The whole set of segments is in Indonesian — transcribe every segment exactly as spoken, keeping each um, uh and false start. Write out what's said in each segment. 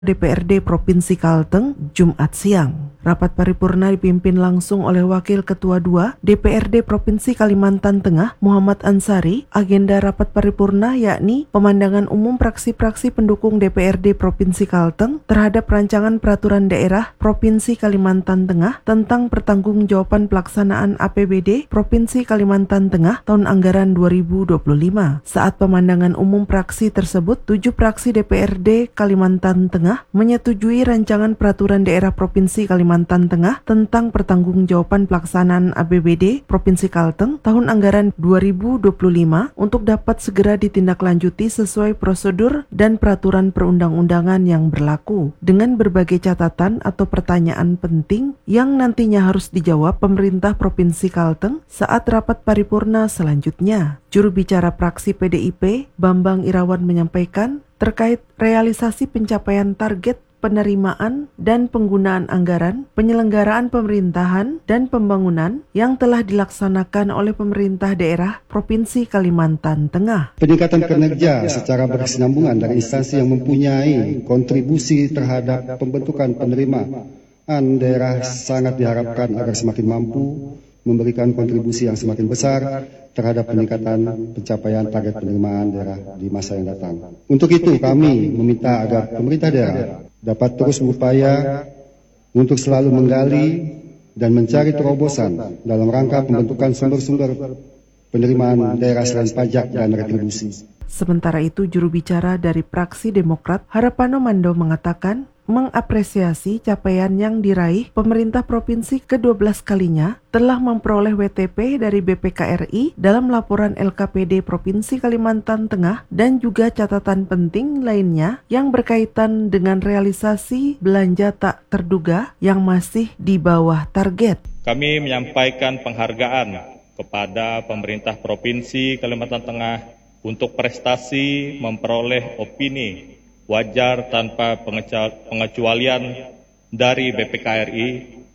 D P R D Provinsi Kalteng, Jumat siang. Rapat paripurna dipimpin langsung oleh Wakil Ketua dua D P R D Provinsi Kalimantan Tengah, Muhammad Ansari. Agenda rapat paripurna yakni pemandangan umum praksi-praksi pendukung D P R D Provinsi Kalteng terhadap rancangan peraturan daerah Provinsi Kalimantan Tengah tentang pertanggungjawaban pelaksanaan A P B D Provinsi Kalimantan Tengah tahun anggaran dua ribu dua puluh lima. Saat pemandangan umum praksi tersebut, tujuh praksi D P R D Kalimantan Tengah menyetujui rancangan peraturan daerah Provinsi Kalimantan Tengah tentang pertanggungjawaban pelaksanaan A P B D Provinsi Kalteng tahun anggaran dua ribu dua puluh lima untuk dapat segera ditindaklanjuti sesuai prosedur dan peraturan perundang-undangan yang berlaku, dengan berbagai catatan atau pertanyaan penting yang nantinya harus dijawab pemerintah Provinsi Kalteng saat rapat paripurna selanjutnya. Juru bicara praksi P D I P, Bambang Irawan, menyampaikan terkait realisasi pencapaian target penerimaan dan penggunaan anggaran, penyelenggaraan pemerintahan dan pembangunan yang telah dilaksanakan oleh pemerintah daerah Provinsi Kalimantan Tengah. Peningkatan kinerja secara berkesinambungan dari instansi yang mempunyai kontribusi terhadap pembentukan penerimaan daerah sangat diharapkan agar semakin mampu memberikan kontribusi yang semakin besar terhadap peningkatan pencapaian target penerimaan daerah di masa yang datang. Untuk itu kami meminta agar pemerintah daerah dapat terus berupaya untuk selalu menggali dan mencari terobosan dalam rangka pembentukan sumber-sumber penerimaan daerah selain pajak dan retribusi. Sementara itu, juru bicara dari Praksi Demokrat, Harapano Mando, mengatakan mengapresiasi capaian yang diraih pemerintah provinsi kedua belas kalinya telah memperoleh W T P dari B P K R I dalam laporan L K P D Provinsi Kalimantan Tengah dan juga catatan penting lainnya yang berkaitan dengan realisasi belanja tak terduga yang masih di bawah target. Kami menyampaikan penghargaan kepada pemerintah Provinsi Kalimantan Tengah untuk prestasi memperoleh opini wajar tanpa pengecualian dari B P K R I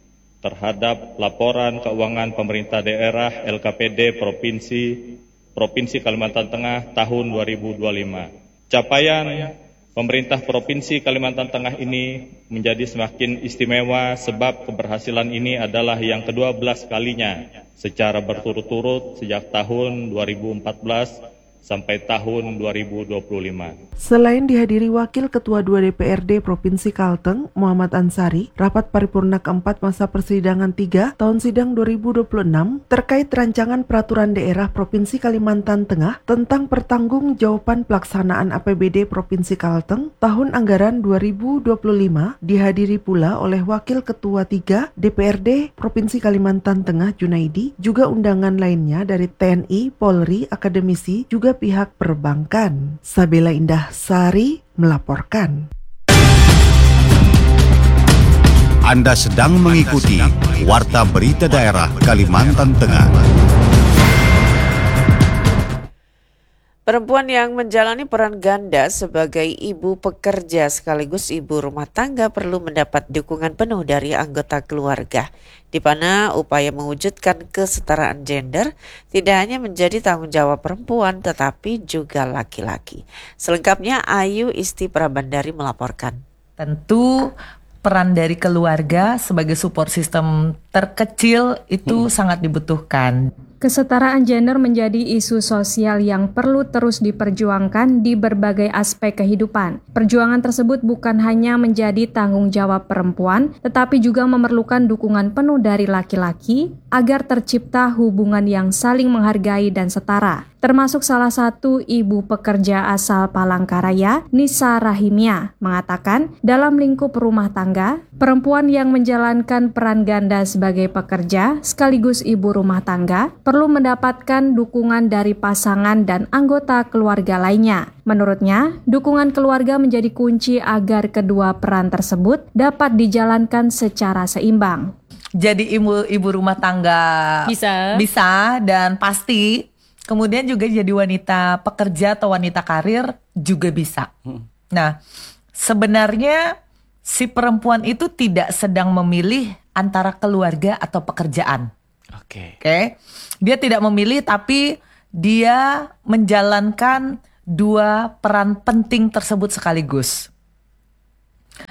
terhadap laporan keuangan pemerintah daerah L K P D Provinsi Provinsi Kalimantan Tengah tahun dua ribu dua puluh lima. Capaian pemerintah Provinsi Kalimantan Tengah ini menjadi semakin istimewa sebab keberhasilan ini adalah yang kedua belas kalinya secara berturut-turut sejak tahun dua ribu empat belas sampai tahun dua ribu dua puluh lima. Selain dihadiri Wakil Ketua dua D P R D Provinsi Kalteng, Muhammad Ansari, rapat paripurna keempat masa persidangan tiga tahun sidang dua ribu dua puluh enam terkait rancangan peraturan daerah Provinsi Kalimantan Tengah tentang pertanggungjawaban pelaksanaan A P B D Provinsi Kalteng tahun anggaran dua ribu dua puluh lima dihadiri pula oleh Wakil Ketua tiga D P R D Provinsi Kalimantan Tengah, Junaidi, juga undangan lainnya dari T N I, Polri, akademisi, juga pihak perbankan. Sabila Indah Sari melaporkan. Anda sedang mengikuti Warta Berita Daerah Kalimantan Tengah. Perempuan yang menjalani peran ganda sebagai ibu pekerja sekaligus ibu rumah tangga perlu mendapat dukungan penuh dari anggota keluarga, di mana upaya mewujudkan kesetaraan gender tidak hanya menjadi tanggung jawab perempuan tetapi juga laki-laki. Selengkapnya Ayu Isti Prabandari melaporkan. Tentu peran dari keluarga sebagai support system terkecil itu hmm. sangat dibutuhkan. Kesetaraan gender menjadi isu sosial yang perlu terus diperjuangkan di berbagai aspek kehidupan. Perjuangan tersebut bukan hanya menjadi tanggung jawab perempuan, tetapi juga memerlukan dukungan penuh dari laki-laki agar tercipta hubungan yang saling menghargai dan setara. Termasuk salah satu ibu pekerja asal Palangkaraya, Nisa Rahimia, mengatakan dalam lingkup rumah tangga, perempuan yang menjalankan peran ganda sebagai pekerja sekaligus ibu rumah tangga perlu mendapatkan dukungan dari pasangan dan anggota keluarga lainnya. Menurutnya, dukungan keluarga menjadi kunci agar kedua peran tersebut dapat dijalankan secara seimbang. Jadi ibu ibu rumah tangga bisa, bisa dan pasti. Kemudian juga jadi wanita pekerja atau wanita karir juga bisa. Hmm. Nah, sebenarnya si perempuan itu tidak sedang memilih antara keluarga atau pekerjaan. Oke. Okay. Oke. Okay? Dia tidak memilih, tapi dia menjalankan dua peran penting tersebut sekaligus.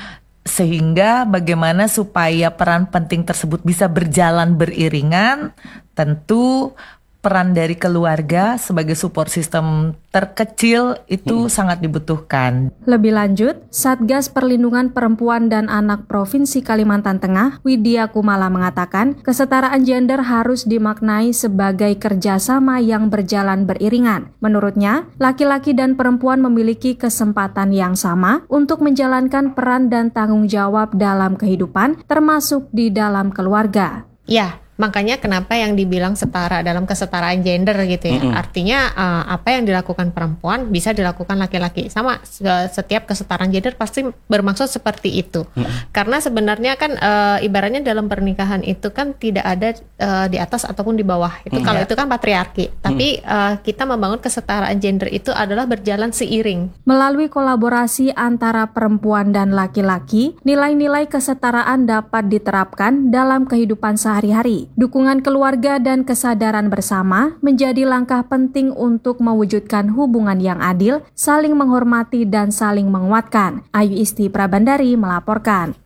Sehingga bagaimana supaya peran penting tersebut bisa berjalan beriringan, tentu peran dari keluarga sebagai support system terkecil itu hmm. sangat dibutuhkan. Lebih lanjut, Satgas Perlindungan Perempuan dan Anak Provinsi Kalimantan Tengah, Widya Kumala mengatakan, kesetaraan gender harus dimaknai sebagai kerjasama yang berjalan beriringan. Menurutnya, laki-laki dan perempuan memiliki kesempatan yang sama untuk menjalankan peran dan tanggung jawab dalam kehidupan, termasuk di dalam keluarga. Ya. Makanya kenapa yang dibilang setara dalam kesetaraan gender gitu ya. Mm-hmm. Artinya uh, apa yang dilakukan perempuan bisa dilakukan laki-laki. Sama setiap kesetaraan gender pasti bermaksud seperti itu. Mm-hmm. Karena sebenarnya kan uh, ibaratnya dalam pernikahan itu kan tidak ada uh, di atas ataupun di bawah. Itu mm-hmm. kalau itu kan patriarki. Mm-hmm. Tapi uh, kita membangun kesetaraan gender itu adalah berjalan seiring. Melalui kolaborasi antara perempuan dan laki-laki, nilai-nilai kesetaraan dapat diterapkan dalam kehidupan sehari-hari. Dukungan keluarga dan kesadaran bersama menjadi langkah penting untuk mewujudkan hubungan yang adil, saling menghormati dan saling menguatkan. Ayu Isti Prabandari melaporkan.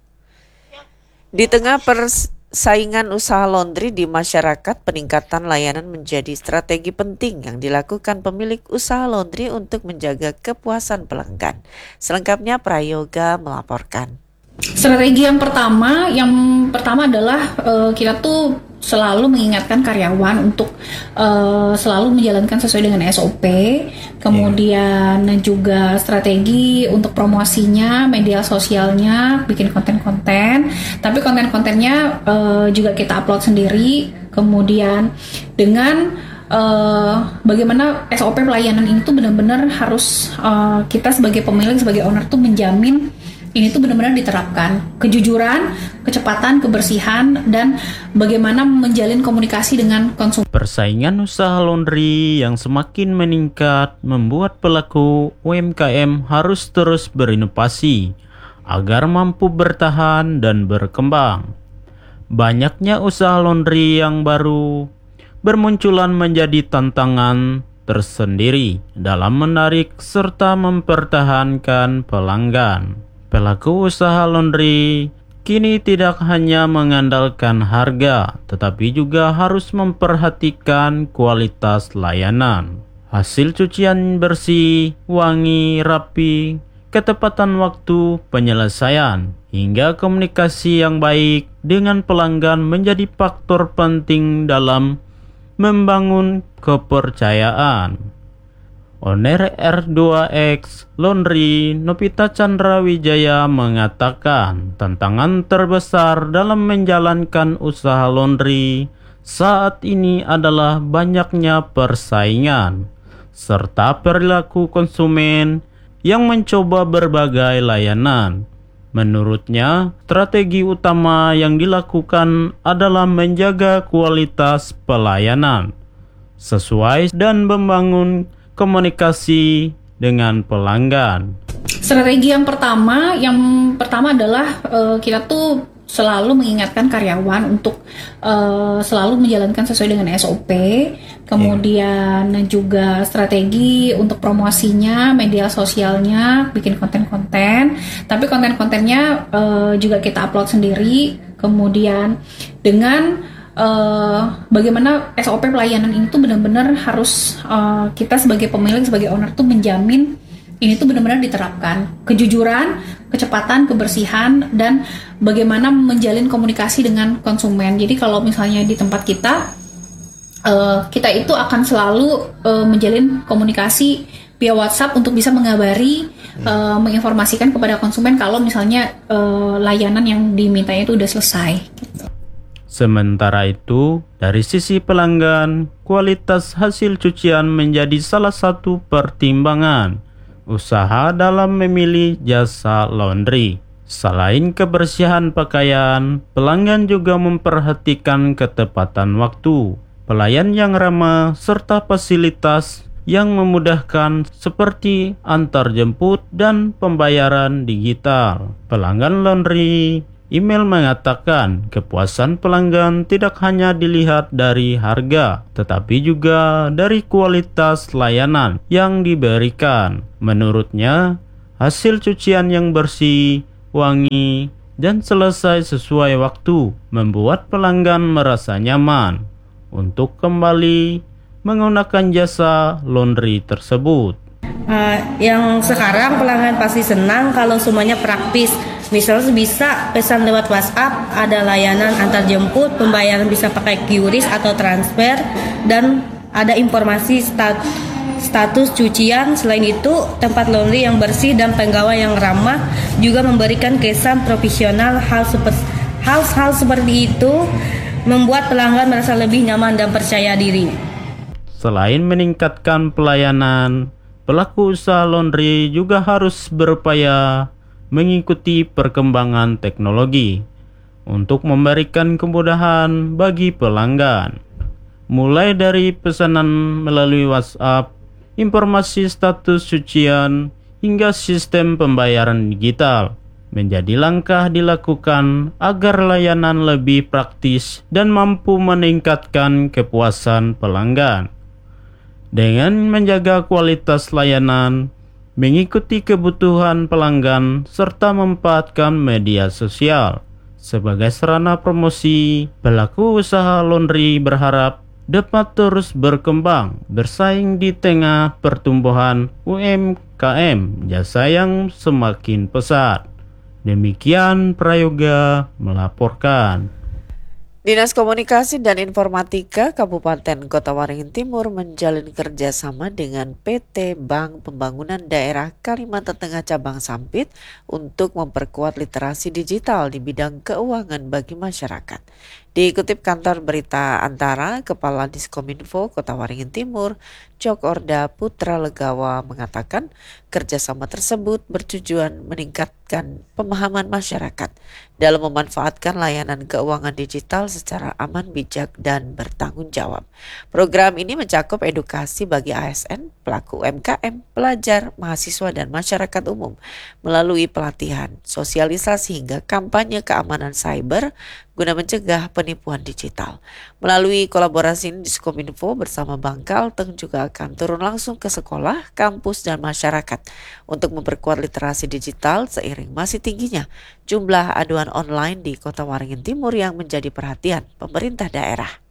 Di tengah persaingan usaha laundry di masyarakat, peningkatan layanan menjadi strategi penting yang dilakukan pemilik usaha laundry untuk menjaga kepuasan pelanggan. Selengkapnya Prayoga melaporkan. Strategi yang pertama, yang pertama adalah uh, kita tuh selalu mengingatkan karyawan untuk uh, selalu menjalankan sesuai dengan S O P. Kemudian yeah. juga strategi untuk promosinya, media sosialnya, bikin konten-konten. Tapi konten-kontennya uh, juga kita upload sendiri. Kemudian dengan Uh, bagaimana S O P pelayanan ini tuh benar-benar harus uh, kita sebagai pemilik, sebagai owner tuh menjamin ini tuh benar-benar diterapkan. Kejujuran, kecepatan, kebersihan, dan bagaimana menjalin komunikasi dengan konsumen. Persaingan usaha laundry yang semakin meningkat membuat pelaku U M K M harus terus berinovasi agar mampu bertahan dan berkembang. Banyaknya usaha laundry yang baru bermunculan menjadi tantangan tersendiri dalam menarik serta mempertahankan pelanggan. Pelaku usaha laundry kini tidak hanya mengandalkan harga, tetapi juga harus memperhatikan kualitas layanan. Hasil cucian bersih, wangi, rapi, ketepatan waktu penyelesaian, hingga komunikasi yang baik dengan pelanggan menjadi faktor penting dalam membangun kepercayaan. Owner R dua X Laundry Novita Chandra Wijaya mengatakan tantangan terbesar dalam menjalankan usaha laundry saat ini adalah banyaknya persaingan serta perilaku konsumen yang mencoba berbagai layanan. Menurutnya, strategi utama yang dilakukan adalah menjaga kualitas pelayanan sesuai dan membangun komunikasi dengan pelanggan. Strategi yang pertama, yang pertama adalah uh, kita tuh selalu mengingatkan karyawan untuk uh, selalu menjalankan sesuai dengan S O P. Kemudian yeah. juga strategi untuk promosinya, media sosialnya, bikin konten-konten. Tapi konten-kontennya uh, juga kita upload sendiri. Kemudian dengan uh, bagaimana S O P pelayanan ini tuh benar-benar harus uh, kita sebagai pemilik, sebagai owner tuh menjamin ini tuh benar-benar diterapkan. Kejujuran, kecepatan, kebersihan, dan bagaimana menjalin komunikasi dengan konsumen. Jadi kalau misalnya di tempat kita, uh, kita itu akan selalu uh, menjalin komunikasi via WhatsApp untuk bisa mengabari, uh, menginformasikan kepada konsumen kalau misalnya uh, layanan yang dimintanya itu udah selesai. Sementara itu, dari sisi pelanggan, kualitas hasil cucian menjadi salah satu pertimbangan usaha dalam memilih jasa laundry. Selain kebersihan pakaian, pelanggan juga memperhatikan ketepatan waktu, pelayan yang ramah, serta fasilitas yang memudahkan seperti antar jemput dan pembayaran digital. Pelanggan laundry email mengatakan kepuasan pelanggan tidak hanya dilihat dari harga, tetapi juga dari kualitas layanan yang diberikan. Menurutnya, hasil cucian yang bersih, wangi, dan selesai sesuai waktu, membuat pelanggan merasa nyaman untuk kembali menggunakan jasa laundry tersebut. Uh, yang sekarang pelanggan pasti senang kalau semuanya praktis. Misalnya bisa pesan lewat WhatsApp, ada layanan antar jemput, pembayaran bisa pakai Q R I S atau transfer, dan ada informasi stat status cucian. Selain itu, tempat laundry yang bersih dan pegawai yang ramah juga memberikan kesan profesional. Hal seperti hal-hal seperti itu membuat pelanggan merasa lebih nyaman dan percaya diri. Selain meningkatkan pelayanan, pelaku usaha laundry juga harus berupaya mengikuti perkembangan teknologi untuk memberikan kemudahan bagi pelanggan, mulai dari pesanan melalui WhatsApp, informasi status cucian, hingga sistem pembayaran digital, menjadi langkah dilakukan agar layanan lebih praktis dan mampu meningkatkan kepuasan pelanggan. Dengan menjaga kualitas layanan, mengikuti kebutuhan pelanggan, serta memanfaatkan media sosial sebagai sarana promosi, pelaku usaha laundry berharap dapat terus berkembang, bersaing di tengah pertumbuhan U M K M jasa yang semakin pesat. Demikian Prayoga melaporkan. Dinas Komunikasi dan Informatika Kabupaten Kota Waringin Timur menjalin kerjasama dengan P T Bank Pembangunan Daerah Kalimantan Tengah Cabang Sampit untuk memperkuat literasi digital di bidang keuangan bagi masyarakat. Dikutip kantor berita Antara, Kepala Diskominfo Kota Waringin Timur, Cok Orda Putra Legawa mengatakan kerjasama tersebut bertujuan meningkatkan pemahaman masyarakat dalam memanfaatkan layanan keuangan digital secara aman, bijak, dan bertanggung jawab. Program ini mencakup edukasi bagi A S N, pelaku U M K M, pelajar, mahasiswa, dan masyarakat umum melalui pelatihan, sosialisasi, hingga kampanye keamanan cyber guna mencegah penipuan digital. Melalui kolaborasi ini, Diskominfo bersama Bank Kalteng juga akan turun langsung ke sekolah, kampus, dan masyarakat untuk memperkuat literasi digital seiring masih tingginya jumlah aduan online di Kota Waringin Timur yang menjadi perhatian pemerintah daerah.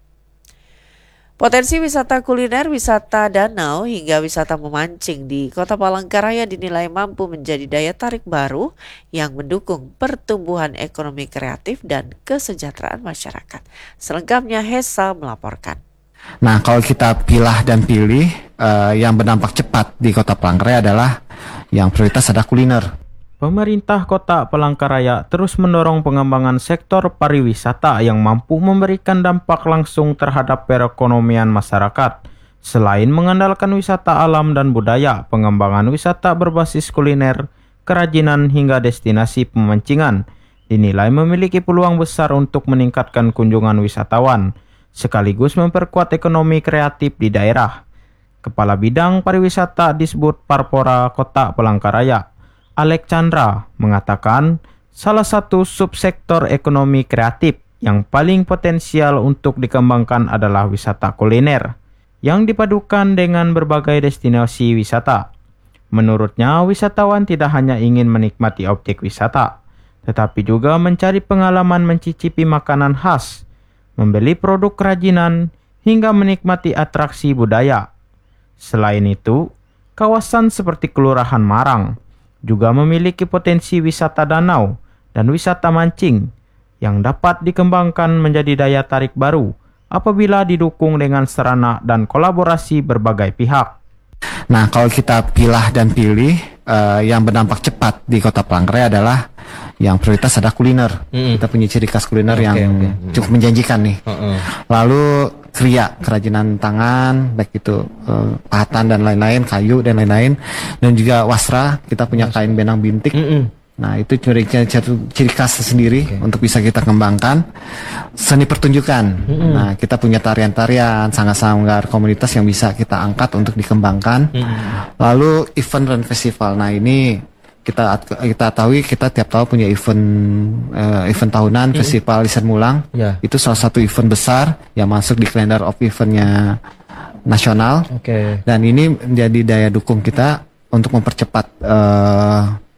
Potensi wisata kuliner, wisata danau, hingga wisata memancing di Kota Palangkaraya dinilai mampu menjadi daya tarik baru yang mendukung pertumbuhan ekonomi kreatif dan kesejahteraan masyarakat. Selengkapnya Hesa melaporkan. Nah, kalau kita pilah dan pilih, uh, yang berdampak cepat di Kota Palangkaraya adalah yang prioritas ada kuliner. Pemerintah Kota Palangkaraya terus mendorong pengembangan sektor pariwisata yang mampu memberikan dampak langsung terhadap perekonomian masyarakat. Selain mengandalkan wisata alam dan budaya, pengembangan wisata berbasis kuliner, kerajinan, hingga destinasi pemancingan dinilai memiliki peluang besar untuk meningkatkan kunjungan wisatawan, sekaligus memperkuat ekonomi kreatif di daerah. Kepala Bidang Pariwisata Disbud Parpora Kota Palangkaraya, Alex Chandra, mengatakan salah satu subsektor ekonomi kreatif yang paling potensial untuk dikembangkan adalah wisata kuliner yang dipadukan dengan berbagai destinasi wisata. Menurutnya, wisatawan tidak hanya ingin menikmati objek wisata, tetapi juga mencari pengalaman mencicipi makanan khas, membeli produk kerajinan, hingga menikmati atraksi budaya. Selain itu, kawasan seperti Kelurahan Marang juga memiliki potensi wisata danau dan wisata mancing yang dapat dikembangkan menjadi daya tarik baru apabila didukung dengan sarana dan kolaborasi berbagai pihak. Nah, kalau kita pilah dan pilih, uh, yang berdampak cepat di Kota Palangkaraya adalah yang prioritas ada kuliner. Mm. Kita punya ciri khas kuliner okay, yang okay. cukup menjanjikan nih. Uh -uh. Lalu kriya, kerajinan tangan, baik itu uh, pahatan dan lain-lain, kayu dan lain-lain, dan juga wasra, kita punya kain benang bintik. Mm -mm. Nah, itu ciri, ciri, ciri khas sendiri okay. untuk bisa kita kembangkan. Seni pertunjukan. Mm -mm. Nah, kita punya tarian-tarian, sanggar-sanggar komunitas yang bisa kita angkat untuk dikembangkan. Mm -mm. Lalu event dan festival. Nah, ini kita kita tahu kita tiap tahun punya event uh, event tahunan, mm-hmm. festival Lisan Mulang. Yeah. Itu salah satu event besar yang masuk di kalender of eventnya nasional. Okay. Dan ini menjadi daya dukung kita untuk mempercepat uh,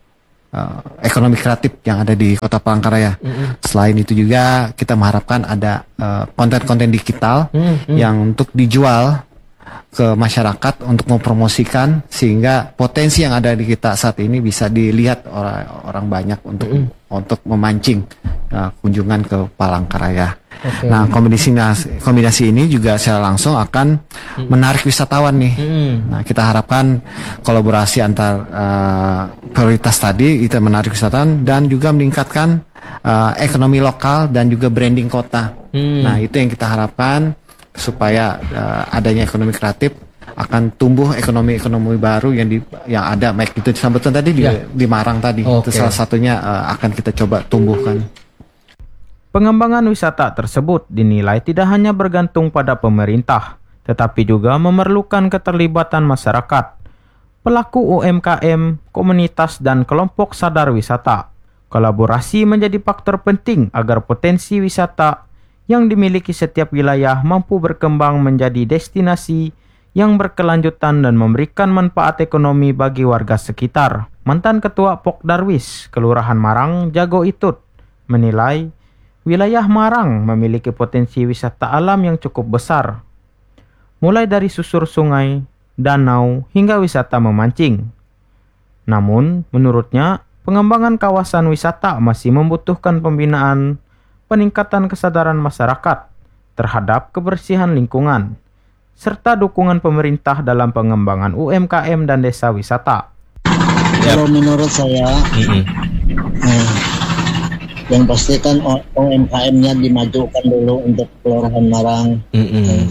uh, ekonomi kreatif yang ada di Kota Palangkaraya. Mm-hmm. Selain itu juga kita mengharapkan ada uh, konten-konten digital mm-hmm. yang untuk dijual ke masyarakat untuk mempromosikan sehingga potensi yang ada di kita saat ini bisa dilihat orang orang banyak untuk mm-hmm. untuk memancing uh, kunjungan ke Palangkaraya. Okay. Nah, kombinasi kombinasi ini juga secara langsung akan mm-hmm. menarik wisatawan nih. Mm-hmm. Nah, kita harapkan kolaborasi antar uh, prioritas tadi itu menarik wisatawan dan juga meningkatkan uh, ekonomi lokal dan juga branding kota. Mm-hmm. Nah, itu yang kita harapkan supaya uh, adanya ekonomi kreatif akan tumbuh ekonomi-ekonomi baru yang di yang ada baik itu di Sambutan tadi juga ya. Di Marang tadi. Okay. Itu salah satunya uh, akan kita coba tumbuhkan. Pengembangan wisata tersebut dinilai tidak hanya bergantung pada pemerintah, tetapi juga memerlukan keterlibatan masyarakat, pelaku U M K M, komunitas, dan kelompok sadar wisata. Kolaborasi menjadi faktor penting agar potensi wisata yang dimiliki setiap wilayah mampu berkembang menjadi destinasi yang berkelanjutan dan memberikan manfaat ekonomi bagi warga sekitar. Mantan Ketua Pok Darwis, Kelurahan Marang, Jago Itut, menilai wilayah Marang memiliki potensi wisata alam yang cukup besar, mulai dari susur sungai, danau, hingga wisata memancing. Namun, menurutnya, pengembangan kawasan wisata masih membutuhkan pembinaan, peningkatan kesadaran masyarakat terhadap kebersihan lingkungan, serta dukungan pemerintah dalam pengembangan U M K M dan desa wisata. Kalau menurut saya, mm-hmm. eh, yang pasti kan U M K M-nya dimajukan dulu untuk Kelurahan Marang. Mm-hmm. Eh.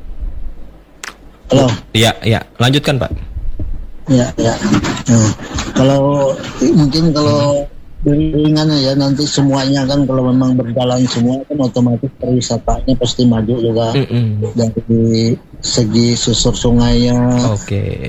Halo. Iya, iya. Lanjutkan, Pak. Iya, iya. Nah, kalau mungkin kalau ringannya ya nanti semuanya kan kalau memang berjalan semua kan otomatis pariwisatanya pasti maju juga. Mm-mm. Dari segi susur sungainya. Oke. Okay.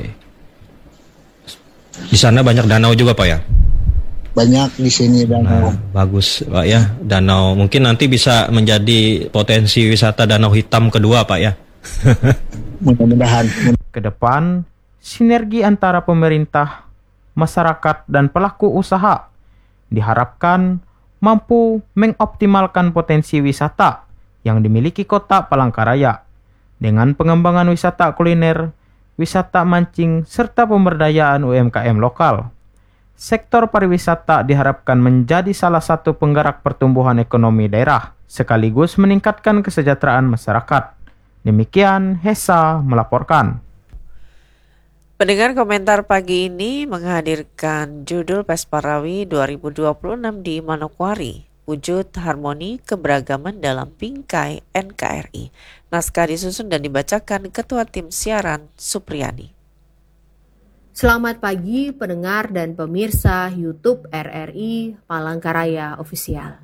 Di sana banyak danau juga Pak ya? Banyak di sini danau. Nah, bagus Pak ya, danau mungkin nanti bisa menjadi potensi wisata danau hitam kedua Pak ya. Mudah-mudahan. Kedepan sinergi antara pemerintah, masyarakat, dan pelaku usaha diharapkan mampu mengoptimalkan potensi wisata yang dimiliki Kota Palangkaraya dengan pengembangan wisata kuliner, wisata mancing, serta pemberdayaan U M K M lokal. Sektor pariwisata diharapkan menjadi salah satu penggerak pertumbuhan ekonomi daerah, sekaligus meningkatkan kesejahteraan masyarakat. Demikian Hesa melaporkan. Pendengar, komentar pagi ini menghadirkan judul Pesparawi dua ribu dua puluh enam di Manokwari, Wujud Harmoni Keberagaman dalam Bingkai N K R I. Naskah disusun dan dibacakan Ketua Tim Siaran Supriyani. Selamat pagi pendengar dan pemirsa YouTube R R I Palangkaraya Official.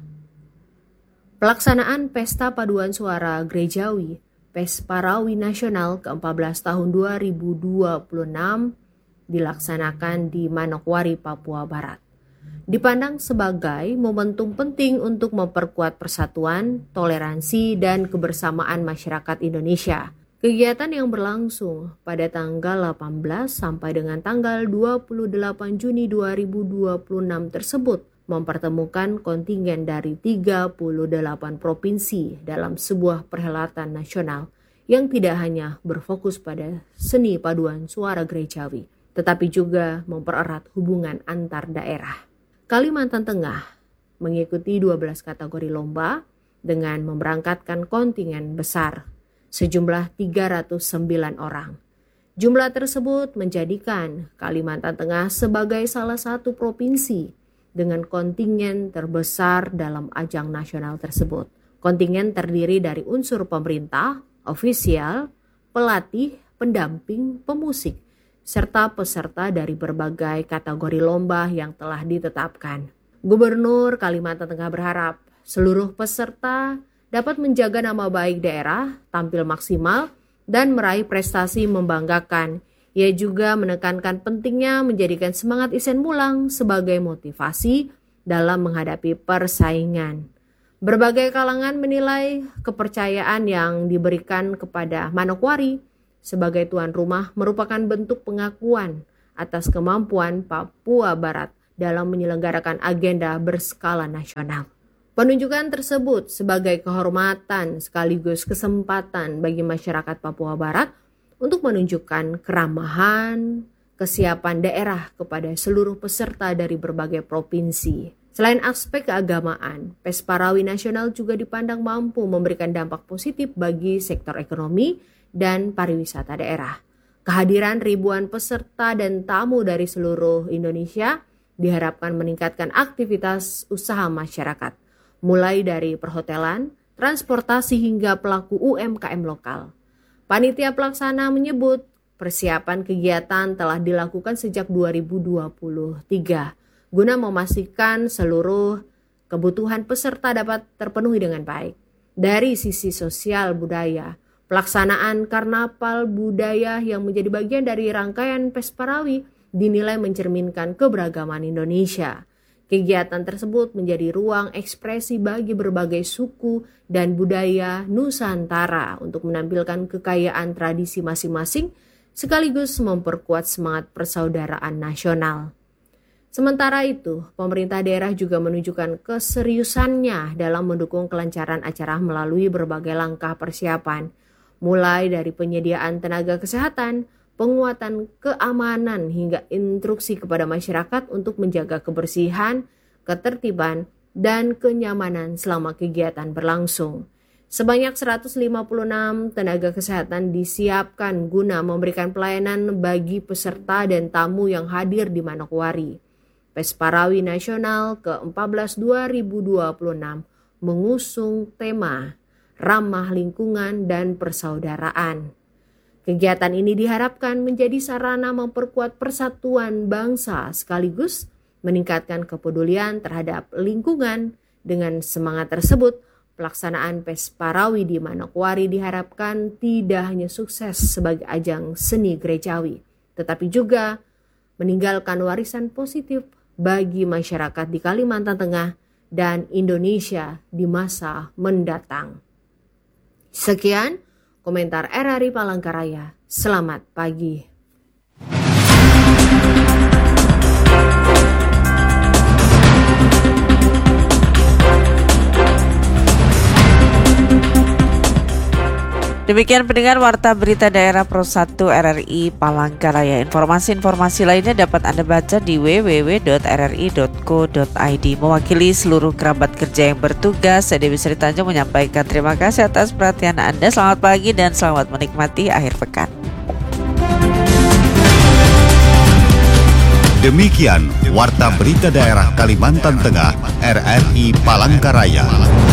Pelaksanaan Pesta Paduan Suara Gerejawi Pesparawi Nasional ke empat belas tahun dua ribu dua puluh enam dilaksanakan di Manokwari, Papua Barat. Dipandang sebagai momentum penting untuk memperkuat persatuan, toleransi, dan kebersamaan masyarakat Indonesia. Kegiatan yang berlangsung pada tanggal delapan belas sampai dengan tanggal dua puluh delapan Juni dua ribu dua puluh enam tersebut mempertemukan kontingen dari tiga puluh delapan provinsi dalam sebuah perhelatan nasional yang tidak hanya berfokus pada seni paduan suara gerejawi, tetapi juga mempererat hubungan antar daerah. Kalimantan Tengah mengikuti dua belas kategori lomba dengan memberangkatkan kontingen besar, sejumlah tiga ratus sembilan orang. Jumlah tersebut menjadikan Kalimantan Tengah sebagai salah satu provinsi dengan kontingen terbesar dalam ajang nasional tersebut. Kontingen terdiri dari unsur pemerintah, ofisial, pelatih, pendamping, pemusik, serta peserta dari berbagai kategori lomba yang telah ditetapkan. Gubernur Kalimantan Tengah berharap seluruh peserta dapat menjaga nama baik daerah, tampil maksimal, dan meraih prestasi membanggakan. Ia juga menekankan pentingnya menjadikan semangat Isen Mulang sebagai motivasi dalam menghadapi persaingan. Berbagai kalangan menilai kepercayaan yang diberikan kepada Manokwari sebagai tuan rumah merupakan bentuk pengakuan atas kemampuan Papua Barat dalam menyelenggarakan agenda berskala nasional. Penunjukan tersebut sebagai kehormatan sekaligus kesempatan bagi masyarakat Papua Barat untuk menunjukkan keramahan, kesiapan daerah kepada seluruh peserta dari berbagai provinsi. Selain aspek keagamaan, P E S Parawi Nasional juga dipandang mampu memberikan dampak positif bagi sektor ekonomi dan pariwisata daerah. Kehadiran ribuan peserta dan tamu dari seluruh Indonesia diharapkan meningkatkan aktivitas usaha masyarakat, mulai dari perhotelan, transportasi hingga pelaku U M K M lokal. Panitia pelaksana menyebut persiapan kegiatan telah dilakukan sejak dua ribu dua puluh tiga guna memastikan seluruh kebutuhan peserta dapat terpenuhi dengan baik. Dari sisi sosial budaya, pelaksanaan karnaval budaya yang menjadi bagian dari rangkaian P E S Parawi dinilai mencerminkan keberagaman Indonesia. Kegiatan tersebut menjadi ruang ekspresi bagi berbagai suku dan budaya Nusantara untuk menampilkan kekayaan tradisi masing-masing sekaligus memperkuat semangat persaudaraan nasional. Sementara itu, pemerintah daerah juga menunjukkan keseriusannya dalam mendukung kelancaran acara melalui berbagai langkah persiapan, mulai dari penyediaan tenaga kesehatan, penguatan keamanan hingga instruksi kepada masyarakat untuk menjaga kebersihan, ketertiban, dan kenyamanan selama kegiatan berlangsung. Sebanyak seratus lima puluh enam tenaga kesehatan disiapkan guna memberikan pelayanan bagi peserta dan tamu yang hadir di Manokwari. P E S Parawi Nasional ke empat belas dua ribu dua puluh enam mengusung tema ramah lingkungan dan persaudaraan. Kegiatan ini diharapkan menjadi sarana memperkuat persatuan bangsa sekaligus meningkatkan kepedulian terhadap lingkungan. Dengan semangat tersebut, pelaksanaan P E S Parawi di Manokwari diharapkan tidak hanya sukses sebagai ajang seni gerejawi, tetapi juga meninggalkan warisan positif bagi masyarakat di Kalimantan Tengah dan Indonesia di masa mendatang. Sekian komentar R R I Palangkaraya. Selamat pagi. Demikian pendengar Warta Berita Daerah Pro satu R R I Palangkaraya. Informasi-informasi lainnya dapat Anda baca di w w w dot r r i dot co dot i d. Mewakili seluruh kerabat kerja yang bertugas, saya Dewi Sri Tanjung menyampaikan terima kasih atas perhatian Anda. Selamat pagi dan selamat menikmati akhir pekan. Demikian Warta Berita Daerah Kalimantan Tengah R R I Palangkaraya.